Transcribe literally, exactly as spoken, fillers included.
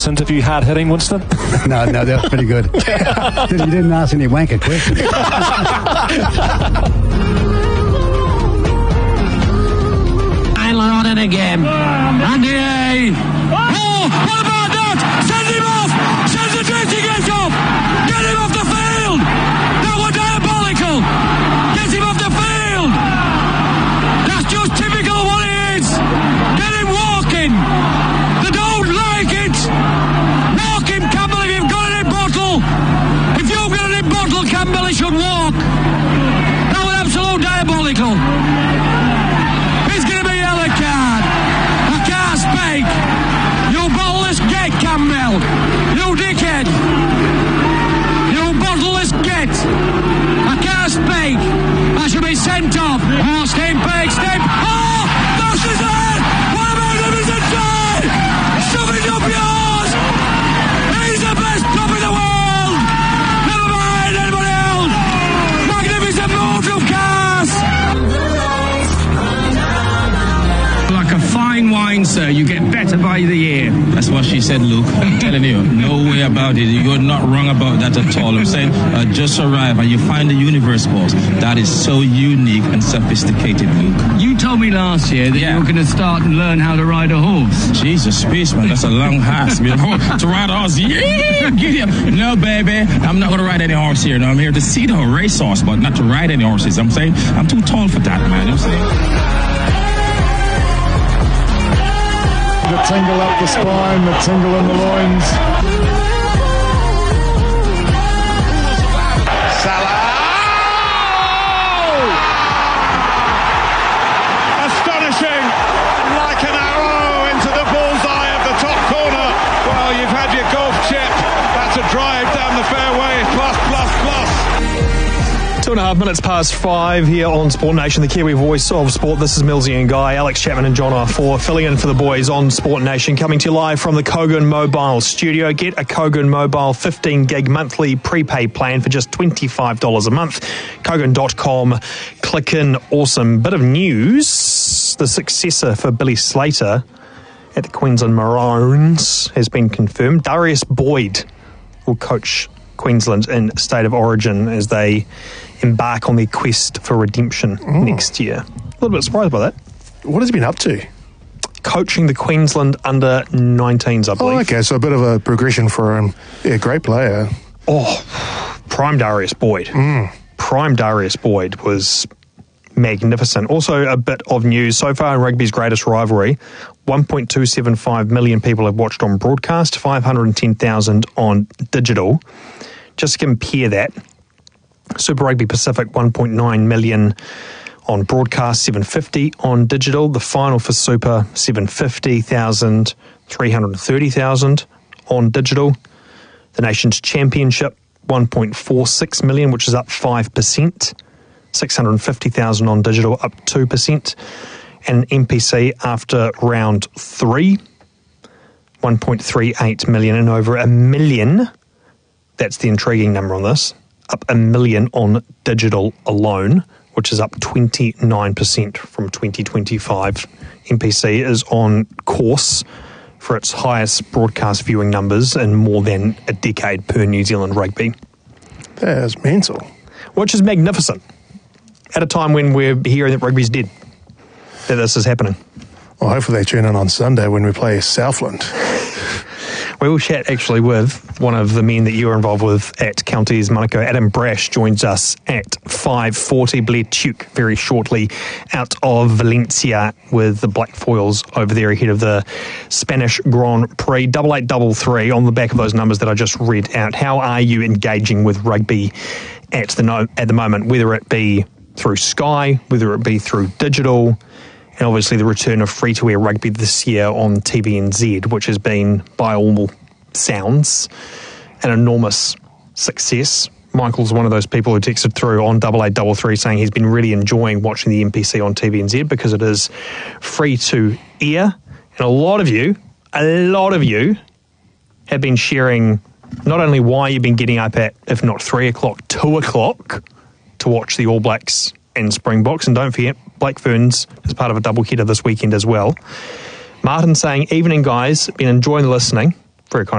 Interview hard hitting, Winston? No, no, that was pretty good. You didn't ask any wanker questions. Tyler on it again. Andy A. Oh, what about that? Send him off! Send the dressing gate off! Get him off the field! That was diabolical! Get him off the field! That's just typical of what it is! Get him walking! They don't like it! Walk him, Campbell, if you've got it in bottle! If you've got it in bottle, Campbell, he should walk! That was absolute diabolical! It's going to be a yellow card! I can't speak! You bottleless git, Campbell! You dickhead! You bottleless git! I can't speak! I should be sent off! Oh, Steve Big, Steve! Oh! That's his head! What about him? He's a tie! Shove it up yours! He's the best prop in the world! Never mind anybody else! Magnificent move from Cass! Like a fine wine, sir, you get better by the year. That's what she said, Luke. I'm telling you, no way about it. You're not wrong about that at all. I'm saying, uh, just arrive and you find the universe boss. That is so unique and sophisticated, Luke. You told me last year that Yeah. you were going to start and learn how to ride a horse. Jesus, space, man, that's a long horse. To ride a horse, yeah, get him. No, baby, I'm not going to ride any horse here. No, I'm here to see the race horse, but not to ride any horses. I'm saying, I'm too tall for that, man. I'm saying. The tingle up the spine, the tingle in the loins. Salah! Astonishing! Like an arrow into the bullseye of the top corner. Well, you've had your golf chip. That's a drive down the fairway. Plus, plus, plus. Two and a half minutes past five here on Sport Nation, the Kiwi voice of sport. This is Millsy and Guy. Alex Chapman and John Arthur filling in for the boys on Sport Nation, coming to you live from the Kogan Mobile studio. Get a Kogan Mobile fifteen gig monthly prepaid plan for just twenty-five dollars a month. Kogan dot com. Click in. Awesome. Bit of news. The successor for Billy Slater at the Queensland Maroons has been confirmed. Darius Boyd will coach Queensland in State of Origin as they embark on their quest for redemption mm. next year. A little bit surprised by that. What has he been up to? Coaching the Queensland under nineteens, I believe. Oh, okay, so a bit of a progression for him. Yeah, great player. Oh, prime Darius Boyd. Mm. Prime Darius Boyd was magnificent. Also, a bit of news. So far in rugby's greatest rivalry, one point two seven five million people have watched on broadcast, five hundred ten thousand on digital. Just to compare that, Super Rugby Pacific, one point nine million on broadcast, seven hundred fifty on digital. The final for Super, seven hundred fifty thousand, three hundred thirty thousand on digital. The Nations Championship, one point four six million, which is up five percent. six hundred fifty thousand on digital, up two percent. And N P C after round three, one point three eight million, and over a million. That's the intriguing number on this. Up a million on digital alone, which is up twenty-nine percent from twenty twenty-five. N P C is on course for its highest broadcast viewing numbers in more than a decade per New Zealand rugby. That is mental. Which is magnificent. At a time when we're hearing that rugby's dead, that this is happening. Well, hopefully they tune in on Sunday when we play Southland. We will chat actually with one of the men that you are involved with at Counties Monaco. Adam Brash joins us at five forty. Blair Tuke very shortly out of Valencia with the Black Foils over there ahead of the Spanish Grand Prix. Double eight, double three on the back of those numbers that I just read out. How are you engaging with rugby at the no, at the moment, whether it be through Sky, whether it be through digital, and obviously the return of free-to-air rugby this year on T V N Z, which has been, by all sounds, an enormous success. Michael's one of those people who texted through on double eight double three saying he's been really enjoying watching the N P C on T V N Z because it is free-to-air. And a lot of you, a lot of you have been sharing not only why you've been getting up at, if not three o'clock, two o'clock to watch the All Blacks and Springboks. And don't forget, Blake Ferns is part of a double header this weekend as well. Martin saying, evening guys, been enjoying the listening. Very kind.